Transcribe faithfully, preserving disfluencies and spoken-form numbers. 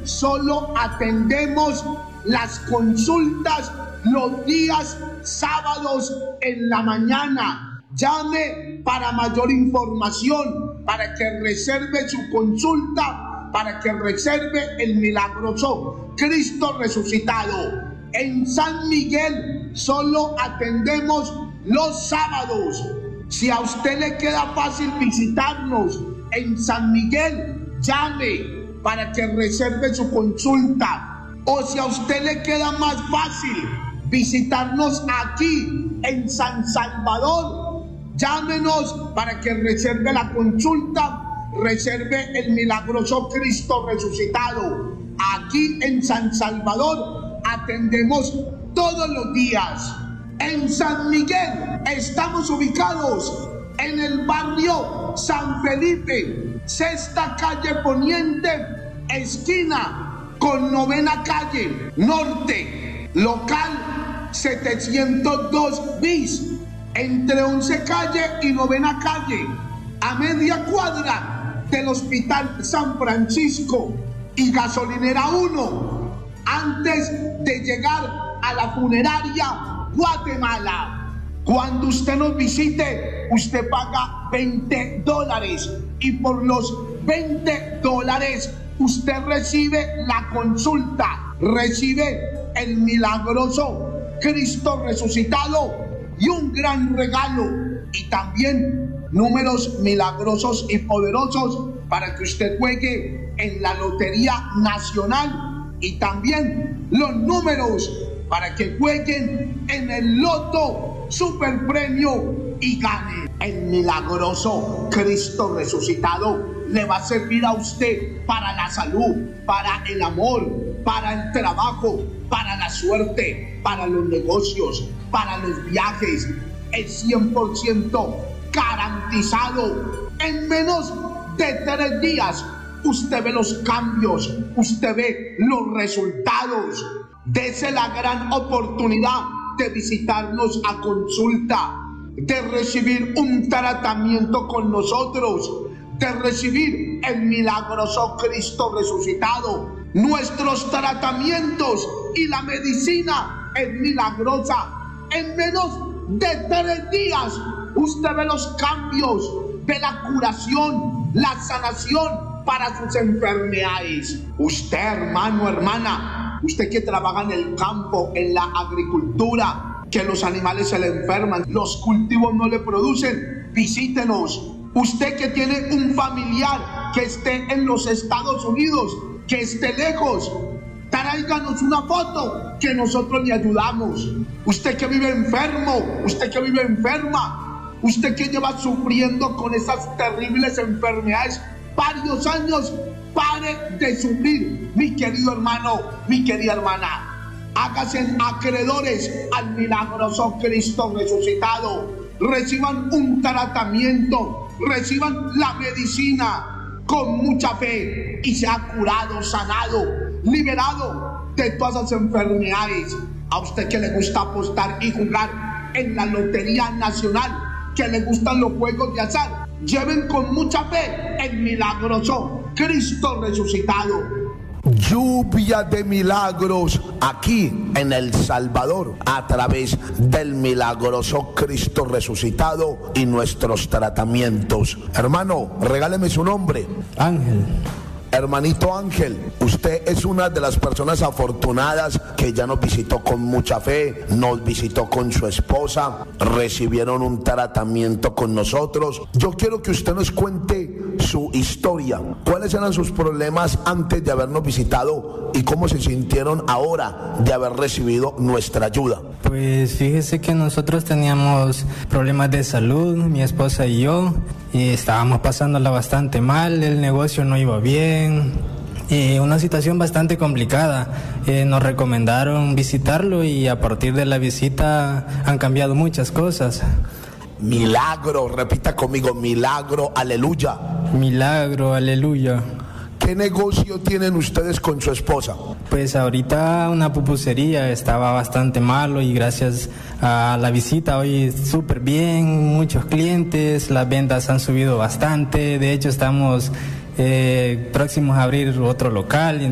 solo atendemos las consultas los días sábados en la mañana. Llame para mayor información, para que reserve su consulta, para que reserve el milagroso Cristo resucitado. En San Miguel solo atendemos los sábados. Si a usted le queda fácil visitarnos en San Miguel, llame para que reserve su consulta. O si a usted le queda más fácil visitarnos aquí en San Salvador, llámenos para que reserve la consulta, reserve el milagroso Cristo resucitado. Aquí en San Salvador atendemos todos los días. En San Miguel estamos ubicados en el barrio San Felipe, sexta calle poniente, esquina con novena calle norte, local setecientos dos bis, entre once calle y novena calle, a media cuadra del Hospital San Francisco y gasolinera uno, antes de llegar a la funeraria Guatemala. Cuando usted nos visite, usted paga veinte dólares y por los veinte dólares usted recibe la consulta, recibe el milagroso Cristo resucitado y un gran regalo, y también números milagrosos y poderosos para que usted juegue en la Lotería Nacional, y también los números para que jueguen en el Loto Super Premio y gane. El milagroso Cristo resucitado le va a servir a usted para la salud, para el amor, para el trabajo, para la suerte, para los negocios, para los viajes. Es cien por ciento garantizado. En menos de tres días usted ve los cambios, usted ve los resultados. Dese la gran oportunidad de visitarnos a consulta, de recibir un tratamiento con nosotros, de recibir el milagroso Cristo resucitado. Nuestros tratamientos y la medicina es milagrosa. En menos de tres días usted ve los cambios, ve la curación, la sanación para sus enfermedades. Usted, hermano, hermana, usted que trabaja en el campo, en la agricultura, que los animales se le enferman, los cultivos no le producen, visítenos. Usted que tiene un familiar que esté en los Estados Unidos, que esté lejos, tráiganos una foto que nosotros le ayudamos. Usted que vive enfermo, usted que vive enferma, usted que lleva sufriendo con esas terribles enfermedades varios años, pare de sufrir, mi querido hermano, mi querida hermana. Háganse acreedores al milagroso Cristo resucitado. Reciban un tratamiento, reciban la medicina con mucha fe y sea curado, sanado, liberado de todas las enfermedades. A usted que le gusta apostar y jugar en la Lotería Nacional, que le gustan los juegos de azar, lleven con mucha fe el milagroso Cristo resucitado. Lluvia de milagros aquí en El Salvador a través del milagroso Cristo resucitado y nuestros tratamientos. Hermano, regáleme su nombre. Ángel. Hermanito Ángel, usted es una de las personas afortunadas que ya nos visitó con mucha fe, nos visitó con su esposa, recibieron un tratamiento con nosotros. Yo quiero que usted nos cuente su historia, cuáles eran sus problemas antes de habernos visitado y cómo se sintieron ahora de haber recibido nuestra ayuda. Pues fíjese que nosotros teníamos problemas de salud, mi esposa y yo, y estábamos pasándola bastante mal, el negocio no iba bien, y una situación bastante complicada. Eh, nos recomendaron visitarlo y a partir de la visita han cambiado muchas cosas. Milagro, repita conmigo, milagro, aleluya. Milagro, aleluya. ¿Qué negocio tienen ustedes con su esposa? Pues ahorita una pupusería, estaba bastante malo y gracias a la visita hoy súper bien, muchos clientes, las ventas han subido bastante, de hecho estamos eh, próximos a abrir otro local.